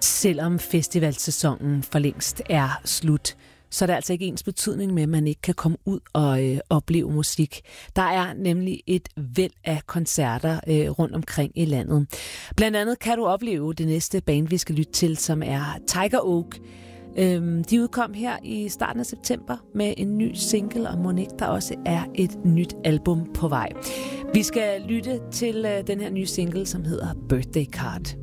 Selvom festivalsæsonen for længst er slut, så er det altså ikke ens betydning med, at man ikke kan komme ud og opleve musik. Der er nemlig et væld af koncerter rundt omkring i landet. Blandt andet kan du opleve det næste band, vi skal lytte til, som er Tiger Oak. De udkom her i starten af september med en ny single, og mon ikke der også er et nyt album på vej. Vi skal lytte til den her nye single, som hedder Birthday Card.